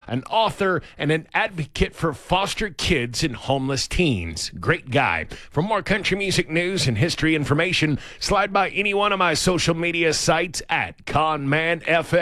an author, and an advocate for foster kids and homeless teens. Great guy. For more country music news and history information, slide by any one of my social media sites at ConManFM.